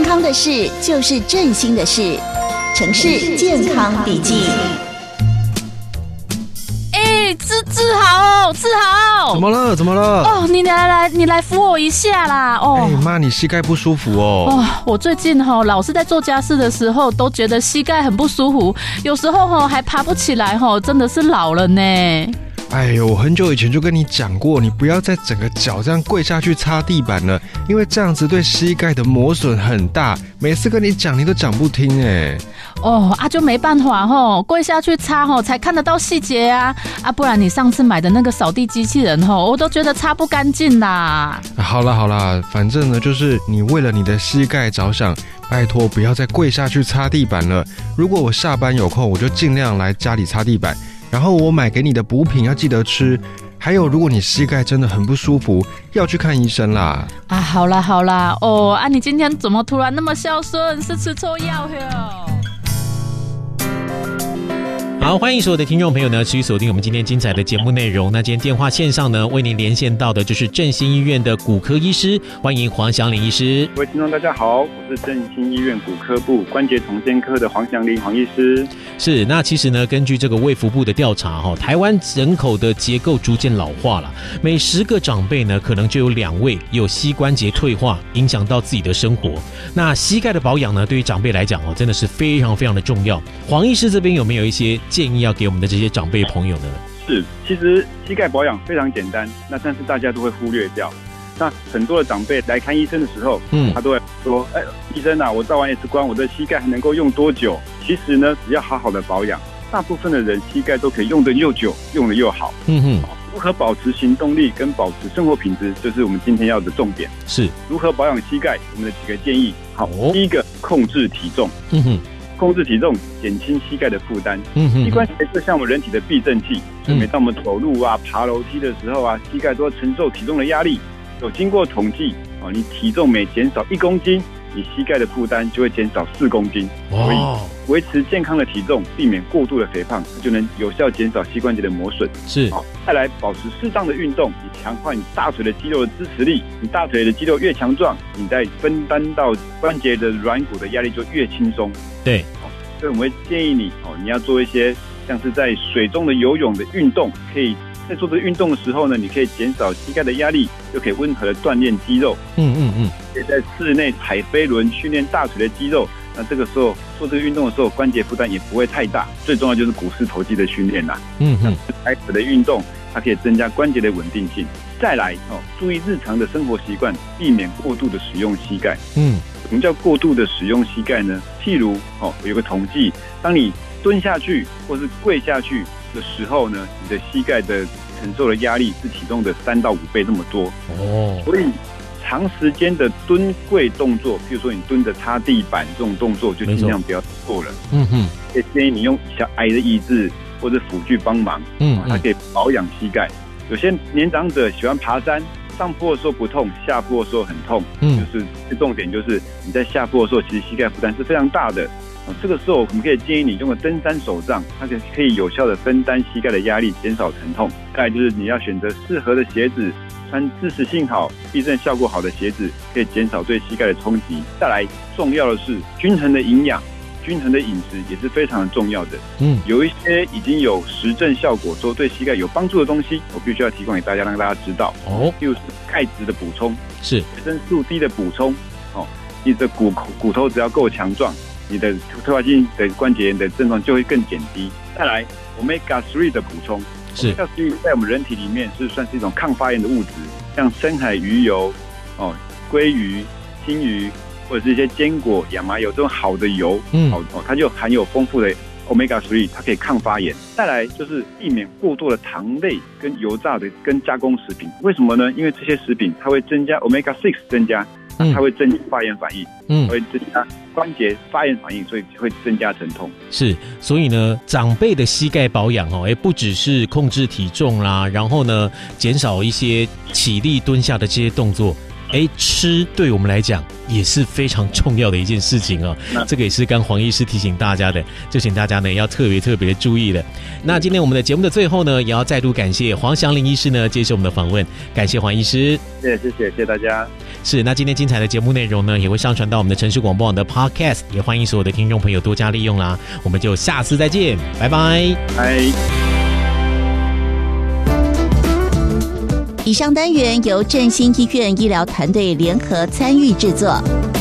康的事就是振兴的事。城市健康笔记。 志豪， 怎么了？ 哦，你来扶我一下啦！哦， 妈，你膝盖不舒服哦。 哦，我最近老是在做家事的时候，都觉得膝盖很不舒服，有时候还爬不起来，真的是老了呢。 哎呦，我很久以前就跟你讲过，你不要再整个脚这样跪下去擦地板了，因为这样子对膝盖的磨损很大。每次跟你讲，你都讲不听哎。 就没办法跪下去擦才看得到细节啊，不然你上次买的那个扫地机器人我都觉得擦不干净啦。 好啦，反正呢，就是你为了你的膝盖着想，拜托不要再跪下去擦地板了。如果我下班有空，我就尽量来家里擦地板。然后我买给你的补品要记得吃，还有如果你膝盖真的很不舒服，要去看医生啦。 好啦，你今天怎么突然那么孝顺？是吃错药了？ 好，欢迎所有的听众朋友呢，持续锁定我们今天精彩的节目内容。那今天电话线上呢，为您连线到的就是振兴医院的骨科医师，欢迎黄祥林医师。 各位听众大家好，我是振兴医院骨科部关节重建科的黄祥林黄医师。 是，那其实呢，根据这个卫福部的调查台湾人口的结构逐渐老化了，每10个长辈呢，可能就有2位有膝关节退化，影响到自己的生活。那膝盖的保养呢，对于长辈来讲真的是非常非常的重要。黄医师这边有没有一些建议要给我们的这些长辈朋友呢？ 是，其实膝盖保养非常简单，但是大家都会忽略掉。那很多的长辈来看医生的时候，他都会说：“医生啊，我照完 X 光，我的膝盖还能够用多久？”其实呢，只要好好的保养，大部分的人膝盖都可以用得又久，用得又好。如何保持行动力跟保持生活品质，就是我们今天要的重点。 是如何保养膝盖，我们的几个建议。好，第一个，控制体重。控制体重，减轻膝盖的负担。膝关节就像我们人体的避震器，所以每当我们走路爬楼梯的时候膝盖都要承受体重的压力。有经过统计你体重每减少1公斤，你膝盖的负担就会减少4公斤。所以维持健康的体重，避免过度的肥胖，就能有效减少膝关节的磨损。 是， 再来保持适当的运动，以强化你大腿的肌肉的支持力。你大腿的肌肉越强壮，你在分担到关节的软骨的压力就越轻松。 对， 所以我们会建议你你要做一些像是在水中的游泳的运动，可以在做这个运动的时候呢，你可以减少膝盖的压力，又可以温和的锻炼肌肉。可以在室内踩飞轮训练大腿的肌肉。那这个时候做这个运动的时候，关节负担也不会太大。最重要就是股四头肌的训练啦。开始的运动，它可以增加关节的稳定性。再来注意日常的生活习惯，避免过度的使用膝盖。什么叫过度的使用膝盖呢？譬如有个统计，当你蹲下去或是跪下去的时候呢，你的膝盖的承受的压力是体重的3到5倍这么多。所以长时间的蹲跪动作，譬如说你蹲着擦地板这种动作，就尽量不要做了。也建议你用小矮的椅子或者辅具帮忙。它可以保养膝盖。有些年长者喜欢爬山，上坡的时候不痛，下坡的时候很痛。就是重点就是你在下坡的时候，其实膝盖负担是非常大的。这个时候我们可以建议你用个登山手杖，它可以有效的分担膝盖的压力，减少疼痛。再来就是你要选择适合的鞋子，穿支持性好、避震效果好的鞋子，可以减少对膝盖的冲击。再来重要的是均衡的营养。均衡的饮食也是非常重要的。有一些已经有实证效果说对膝盖有帮助的东西，我必须要提供给大家，让大家知道。例如是钙质的补充，是维生素 D 的补充。你的骨头只要够强壮，你的退化性的关节炎的症状就会更减低。再来 Omega 3的补充，是 Omega 3在我们人体里面是算是一种抗发炎的物质，像深海鱼油、鲑鱼、青鱼。或者是一些坚果、亚麻油这种好的油，它就含有丰富的 Omega 3，它可以抗发炎。再来就是避免过多的糖类跟油炸的跟加工食品。为什么呢？因为这些食品它会增加 Omega 6增加，它会增加发炎反应，会增加关节发炎反应，所以会增加疼痛。 是，所以呢，长辈的膝盖保养不只是控制体重啦，然后呢，减少一些起立蹲下的这些动作。 吃对我们来讲也是非常重要的一件事情哦。这个也是刚黄医师提醒大家的，就请大家呢要特别的注意的。那今天我们的节目的最后呢，也要再度感谢黄祥林医师呢接受我们的访问，感谢黄医师。 谢谢大家。 是，那今天精彩的节目内容呢，也会上传到我们的城市广播网的 Podcast， 也欢迎所有的听众朋友多加利用啦。我们就下次再见，拜拜。 以上单元由振兴医院医疗团队联合参与制作。